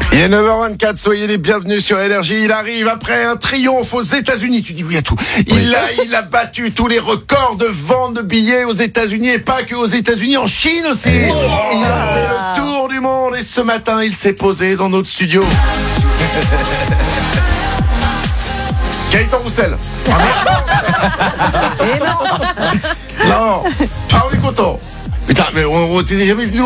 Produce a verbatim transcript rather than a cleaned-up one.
Il est neuf heures vingt-quatre, soyez les bienvenus sur Énergie. Il arrive après un triomphe aux États-Unis. Tu dis oui à tout. Il oui. a, il a battu tous les records de vente de billets aux États-Unis et pas que aux États-Unis, en Chine aussi. Oh. Il a fait le tour du monde et ce matin, il s'est posé dans notre studio. Gaëtan Roussel. Et non. Non. Ah, on est content. Putain, mais on, on t'es jamais venu.